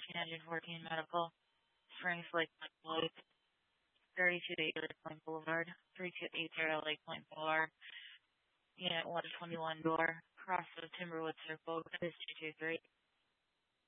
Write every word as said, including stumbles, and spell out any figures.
thirteen hundred fourteen Medical, Springs, Lake Point Boulevard, thirty-two eighty Lake Point Boulevard, thirty-two eighty Lake Point Boulevard, Unit one twenty-one door, cross of Timberwood Circle, that is two two three.